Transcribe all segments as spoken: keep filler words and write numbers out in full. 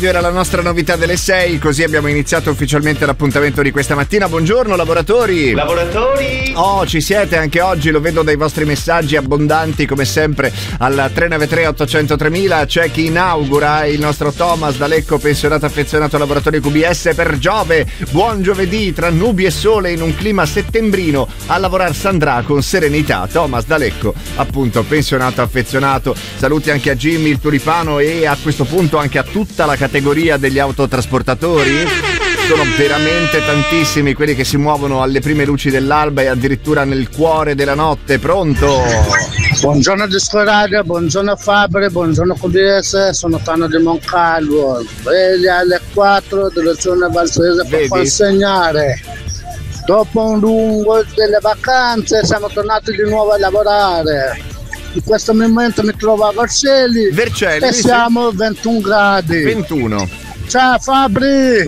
Era la nostra novità delle sei, così abbiamo iniziato ufficialmente l'appuntamento di questa mattina. Buongiorno lavoratori. Lavoratori. Oh, ci siete anche oggi, lo vedo dai vostri messaggi abbondanti come sempre al tre nove tre otto zero zero tremila. C'è chi inaugura, il nostro Thomas da Lecco, pensionato affezionato ai lavoratori Q B S per Giove. Buon giovedì, tra nubi e sole in un clima settembrino, a lavorare s'andrà con serenità. Thomas da Lecco, appunto pensionato affezionato. Saluti anche a Jimmy il Turipano e a questo punto anche a tutta la categoria degli autotrasportatori. Sono veramente tantissimi quelli che si muovono alle prime luci dell'alba e addirittura nel cuore della notte. Pronto? Buongiorno Disco Radio, buongiorno Fabri, buongiorno Q B S, sono Tano di Moncalvo, svegli alle quattro direzione Valsese per consegnare. Dopo un lungo delle vacanze siamo tornati di nuovo a lavorare. In questo momento mi trovo a Vercelli, Vercelli e siamo a ventuno gradi. ventuno. Ciao Fabri!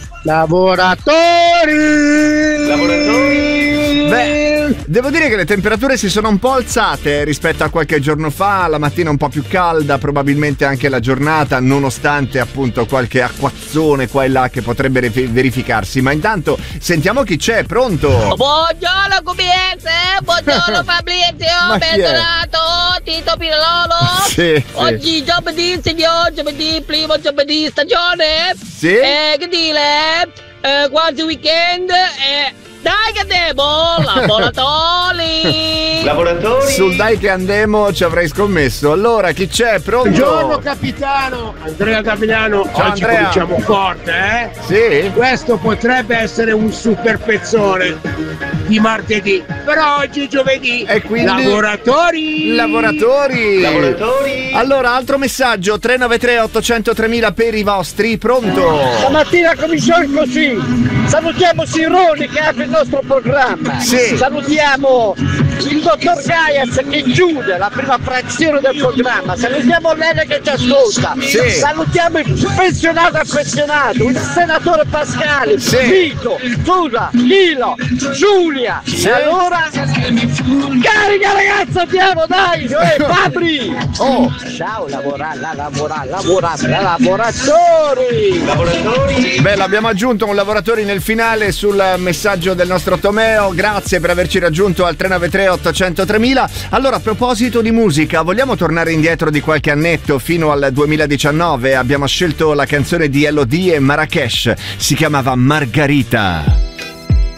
Lavoratori! Lavoratori! Beh, devo dire che le temperature si sono un po' alzate rispetto a qualche giorno fa, la mattina un po' più calda, probabilmente anche la giornata, nonostante appunto qualche acquazzone qua e là che potrebbe verificarsi. Ma intanto sentiamo chi c'è, pronto? Buongiorno Q B S, buongiorno Fabrizio, bentornato Tito Pirolo. Sì, sì. Oggi giovedì, signor, giovedì, primo giovedì stagione. Sì. Eh, che dire? Eh, quasi weekend. Eh, dai che andiamo, lavoratori. Lavoratori. Sul dai che andiamo ci avrei scommesso. Allora, chi c'è? Pronto? Buongiorno capitano, Andrea Capitano. Ciao, oggi Andrea. cominciamo forte, eh? Sì? Questo potrebbe essere un super pezzone di martedì, però oggi è giovedì. E quindi lavoratori. Lavoratori. Lavoratori. Allora, altro messaggio tre nove tre otto zero zero tremila per i vostri. Pronto? Stamattina cominciamo così. Salutiamo Sironi che apre il nostro programma. Sì. Salutiamo il dottor Gaias che chiude la prima frazione del programma. Salutiamo Lele che ci ascolta. Sì. Salutiamo il pensionato affezionato, il senatore Pascale, Sì. Vito, Susa, Lilo, Giulia. Sì. E allora carica ragazzi, andiamo dai, eh, Fabri. Oh. Ciao, lavorare, la lavorare, lavorare, la lavoratori. Lavoratori. Beh, l'abbiamo aggiunto un lavoratore nel finale sul messaggio del nostro Tomeo. Grazie per averci raggiunto al tre nove tre otto zero zero tremila. Allora, a proposito di musica, vogliamo tornare indietro di qualche annetto fino al duemiladiciannove. Abbiamo scelto la canzone di Elodie e Marrakesh. Si chiamava Margarita.